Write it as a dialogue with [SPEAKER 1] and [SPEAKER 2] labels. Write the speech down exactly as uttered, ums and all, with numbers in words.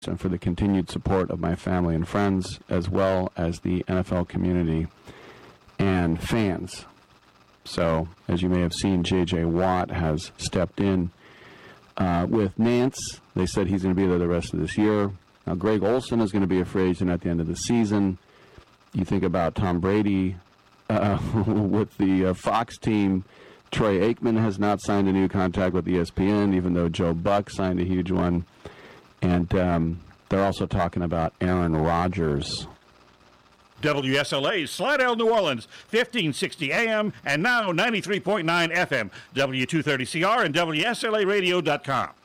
[SPEAKER 1] and for the continued support of my family and friends, as well as the N F L community and fans. So, as you may have seen, J J. Watt has stepped in uh, with Nance. They said he's going to be there the rest of this year. Now, Greg Olsen is going to be a free agent at the end of the season. You think about Tom Brady uh, with the uh, Fox team. Troy Aikman has not signed a new contract with E S P N, even though Joe Buck signed a huge one. And um, they're also talking about Aaron Rodgers.
[SPEAKER 2] W S L A, Slidell, New Orleans, fifteen sixty A M and now ninety-three point nine F M, W two thirty C R and W S L A radio dot com.